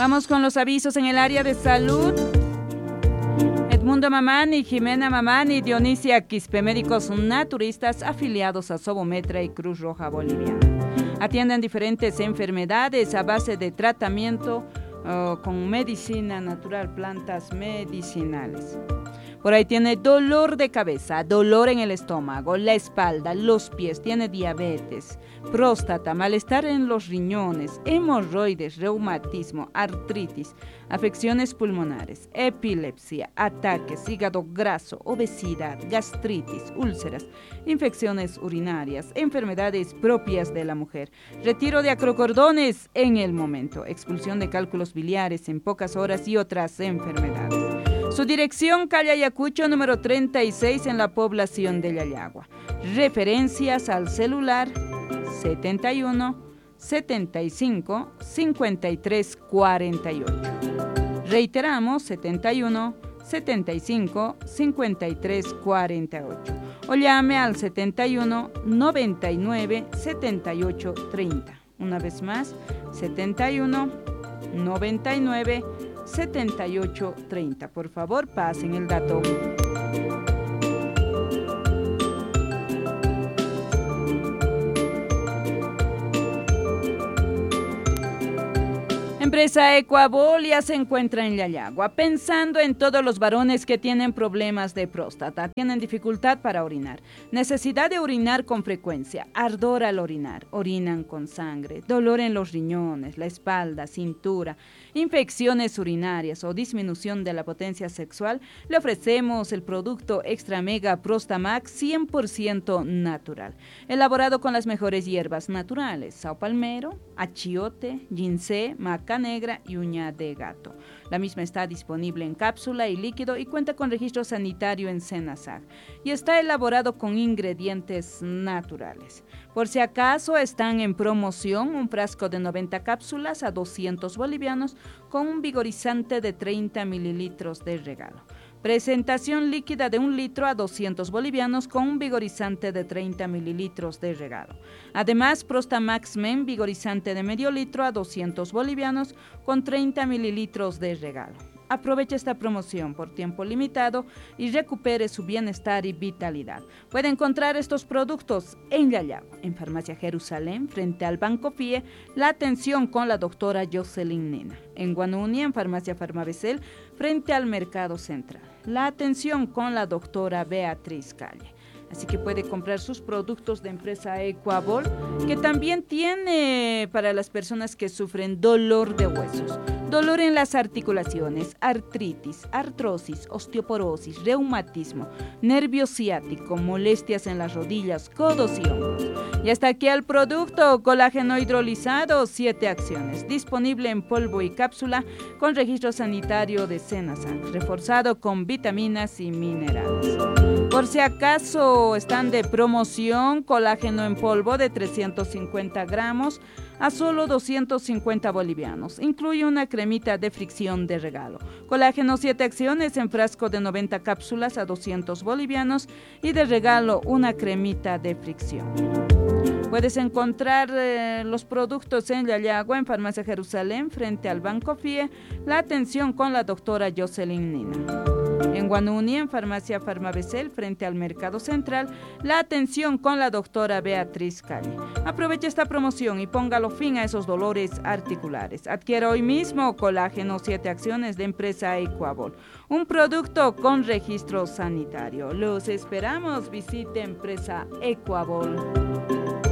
Vamos con los avisos en el área de salud. Edmundo Mamani, Jimena Mamani, Dionisia Quispe, médicos naturistas afiliados a Sobometra y Cruz Roja Boliviana. Atienden diferentes enfermedades a base de tratamiento con medicina natural, plantas medicinales. Por ahí tiene dolor de cabeza, dolor en el estómago, la espalda, los pies, tiene diabetes, próstata, malestar en los riñones, hemorroides, reumatismo, artritis, afecciones pulmonares, epilepsia, ataques, hígado graso, obesidad, gastritis, úlceras, infecciones urinarias, enfermedades propias de la mujer, retiro de acrocordones en el momento, expulsión de cálculos biliares en pocas horas y otras enfermedades. Su dirección, calle Ayacucho, número 36, en la población de Yayagua. Referencias al celular 71 75 53 48. Reiteramos, 71 75 53 48. O llame al 71 99 78 30. Una vez más, 71 99 7830. Por favor, pasen el dato. Empresa Ecuabol ya se encuentra en Yayagua, pensando en todos los varones que tienen problemas de próstata, tienen dificultad para orinar, necesidad de orinar con frecuencia, ardor al orinar, orinan con sangre, dolor en los riñones, la espalda, cintura, infecciones urinarias o disminución de la potencia sexual. Le ofrecemos el producto Extra Mega Prostamax 100% natural, elaborado con las mejores hierbas naturales, sao palmero, achiote, ginseng, maca negra y uña de gato. La misma está disponible en cápsula y líquido y cuenta con registro sanitario en SENASAG y está elaborado con ingredientes naturales. Por si acaso están en promoción, un frasco de 90 cápsulas a 200 bolivianos con un vigorizante de 30 mililitros de regalo. Presentación líquida de 1 litro a 200 bolivianos con un vigorizante de 30 mililitros de regalo. Además, Prostamax Men, vigorizante de medio litro a 200 bolivianos con 30 mililitros de regalo. Aproveche esta promoción por tiempo limitado y recupere su bienestar y vitalidad. Puede encontrar estos productos en Yayagua, en Farmacia Jerusalén, frente al Banco FIE, la atención con la doctora Jocelyn Nena. En Guanuni, en Farmacia Farmabecel, frente al Mercado Central, la atención con la doctora Beatriz Calle. Así que puede comprar sus productos de empresa Ecuabol, que también tiene para las personas que sufren dolor de huesos, dolor en las articulaciones, artritis, artrosis, osteoporosis, reumatismo, nervio ciático, molestias en las rodillas, codos y hombros. Y hasta aquí el producto colágeno hidrolizado, 7 acciones, disponible en polvo y cápsula con registro sanitario de SENASAG, reforzado con vitaminas y minerales. Por si acaso están de promoción, colágeno en polvo de 350 gramos a solo 250 bolivianos. Incluye una cremita de fricción de regalo. Colágeno 7 acciones en frasco de 90 cápsulas a 200 bolivianos y de regalo una cremita de fricción. Puedes encontrar los productos en Yayagua, en Farmacia Jerusalén, frente al Banco FIE, la atención con la doctora Jocelyn Nina. En Guanuni, en Farmacia Farmabecel, frente al Mercado Central, la atención con la doctora Beatriz Calle. Aproveche esta promoción y póngalo fin a esos dolores articulares. Adquiera hoy mismo colágeno 7 acciones de empresa Ecuabol, un producto con registro sanitario. Los esperamos, visite empresa Ecuabol.